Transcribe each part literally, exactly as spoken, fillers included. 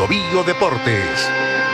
Bio Deportes.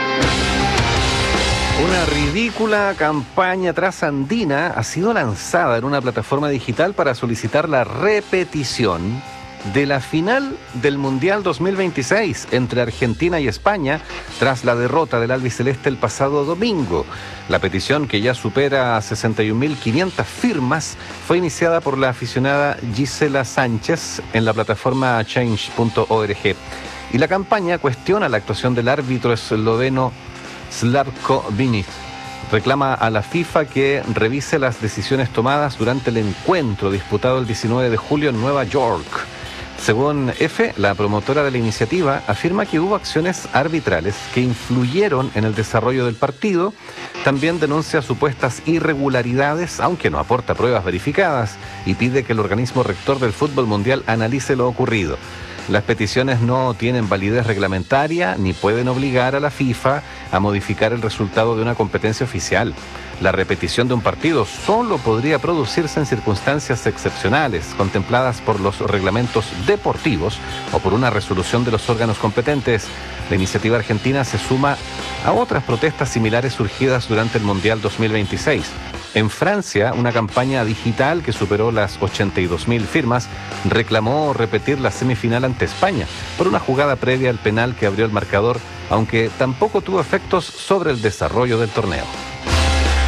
Una ridícula campaña trasandina ha sido lanzada en una plataforma digital para solicitar la repetición de la final del Mundial dos mil veintiséis entre Argentina y España tras la derrota del albiceleste el pasado domingo. La petición, que ya supera sesenta y un mil quinientas firmas, fue iniciada por la aficionada Gisela Sánchez en la plataforma change punto org. Y la campaña cuestiona la actuación del árbitro esloveno Slavko Vinic. Reclama a la FIFA que revise las decisiones tomadas durante el encuentro disputado el diecinueve de julio en Nueva York. Según F, la promotora de la iniciativa afirma que hubo acciones arbitrales que influyeron en el desarrollo del partido. También denuncia supuestas irregularidades, aunque no aporta pruebas verificadas, y pide que el organismo rector del fútbol mundial analice lo ocurrido. Las peticiones no tienen validez reglamentaria ni pueden obligar a la FIFA a modificar el resultado de una competencia oficial. La repetición de un partido solo podría producirse en circunstancias excepcionales, contempladas por los reglamentos deportivos o por una resolución de los órganos competentes. La iniciativa argentina se suma a otras protestas similares surgidas durante el Mundial dos mil veintiséis. En Francia, una campaña digital que superó las ochenta y dos mil firmas reclamó repetir la semifinal ante España por una jugada previa al penal que abrió el marcador, aunque tampoco tuvo efectos sobre el desarrollo del torneo.